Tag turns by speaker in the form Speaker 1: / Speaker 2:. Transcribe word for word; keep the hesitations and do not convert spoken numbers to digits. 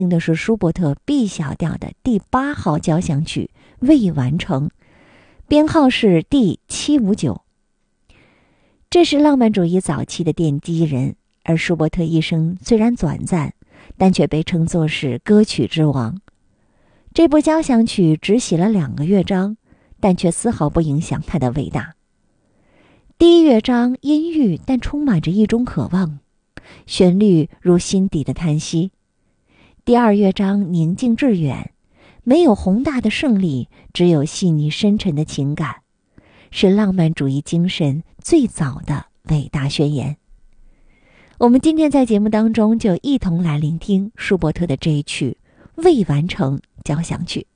Speaker 1: 听的是舒伯特 B 小调的第八号交响曲未完成，编号是第七五九。这是浪漫主义早期的奠基人，而舒伯特一生虽然短暂，但却被称作是歌曲之王。这部交响曲只写了两个乐章，但却丝毫不影响它的伟大。第一乐章阴郁，但充满着一种渴望，旋律如心底的叹息。第二乐章宁静致远，没有宏大的胜利，只有细腻深沉的情感，是浪漫主义精神最早的伟大宣言。我们今天在节目当中就一同来聆听舒伯特的这一曲未完成交响曲。